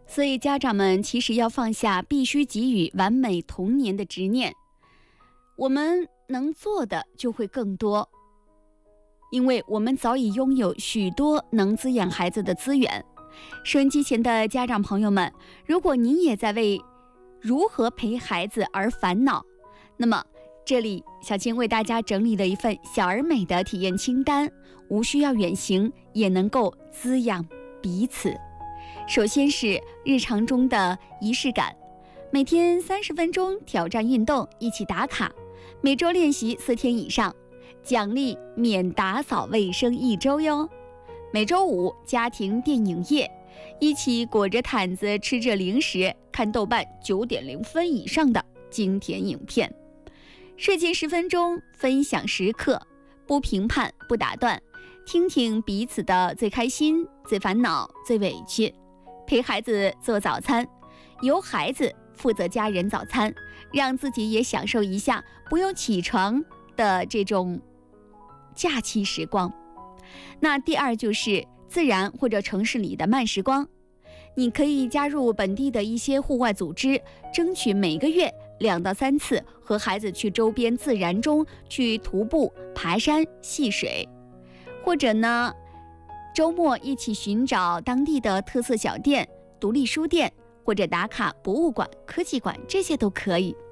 所以家长们其实要放下必须给予完美童年的执念，我们能做的就会更多，因为我们早已拥有许多能滋养孩子的资源。收音机前的家长朋友们，如果您也在为如何陪孩子而烦恼，那么这里小青为大家整理了一份小而美的体验清单，无需要远行也能够滋养彼此。首先是日常中的仪式感，每天30分钟挑战运动，一起打卡，每周练习4天以上，奖励免打扫卫生1周哟。每周5家庭电影夜，一起裹着毯子吃着零食，看豆瓣9.0分以上的经典影片。睡前10分钟分享时刻，不评判不打断，听听彼此的最开心、最烦恼、最委屈。陪孩子做早餐，由孩子负责家人早餐，让自己也享受一下不用起床的这种假期时光。那第二就是自然或者城市里的慢时光，你可以加入本地的一些户外组织，争取每个月2到3次和孩子去周边自然中去徒步、爬山、戏水，或者呢周末一起寻找当地的特色小店、独立书店，或者打卡博物馆、科技馆，这些都可以。